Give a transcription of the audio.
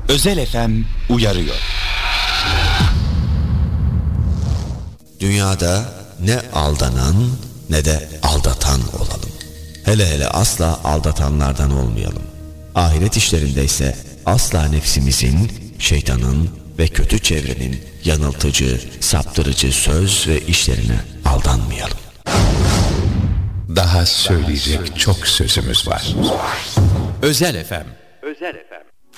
Özel FM uyarıyor. Dünyada ne aldanan ne de aldatan olalım. Hele hele asla aldatanlardan olmayalım. Ahiret işlerinde ise asla nefsimizin, şeytanın ve kötü çevrenin yanıltıcı, saptırıcı söz ve işlerine aldanmayalım. Daha söyleyecek çok sözümüz var. Özel FM